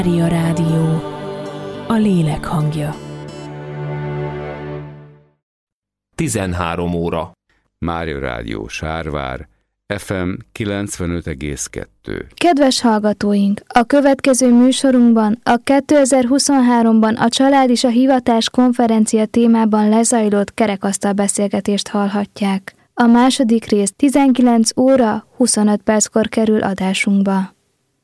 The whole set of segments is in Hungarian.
Mária Rádió, a lélek hangja. 13 óra. Mária Rádió Sárvár, FM 95,2. Kedves hallgatóink! A következő műsorunkban a 2023-ban a Család és a Hivatás konferencia témában lezajlott kerekasztal beszélgetést hallhatják. A második rész 19 óra 25 perckor kerül adásunkba.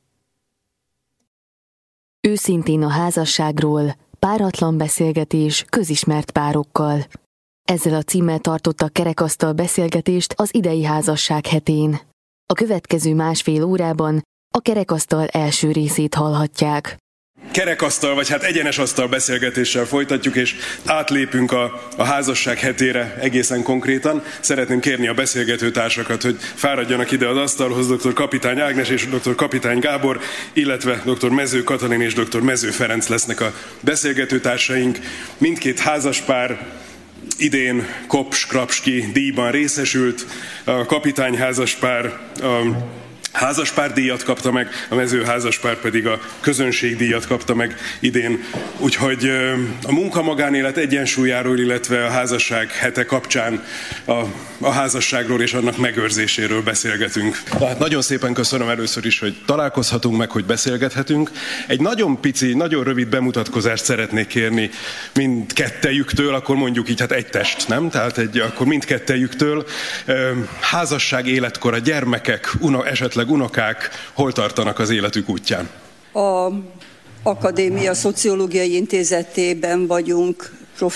Őszintén a házasságról, páratlan beszélgetés közismert párokkal. Ezzel a címmel tartottak kerekasztal beszélgetést az idei házasság hetén. A következő másfél órában a kerekasztal első részét hallhatják. Kerekasztal, vagy hát egyenes asztal beszélgetéssel folytatjuk, és átlépünk a házasság hetére egészen konkrétan. Szeretném kérni a beszélgetőtársakat, hogy fáradjanak ide az asztalhoz, dr. Kapitány Ágnes és dr. Kapitány Gábor, illetve dr. Mező Katalin és dr. Mező Ferenc lesznek a beszélgetőtársaink. Mindkét házaspár idén Kops-Krapski díjban részesült, a kapitány házaspár a házaspárdíjat kapta meg, a Mező házaspár pedig a közönségdíjat kapta meg idén. Úgyhogy a munka-magánélet egyensúlyáról, illetve a házasság hete kapcsán a házasságról és annak megőrzéséről beszélgetünk. Hát nagyon szépen köszönöm először is, hogy találkozhatunk meg, hogy beszélgethetünk. Egy nagyon pici, nagyon rövid bemutatkozást szeretnék kérni mindkettejüktől, akkor mondjuk így, hát egy test, nem? Tehát akkor mindkettejüktől. Házasság, életkor, a gyermekek, esetleg unokák hol tartanak az életük útján? A Akadémia Szociológiai Intézetében vagyunk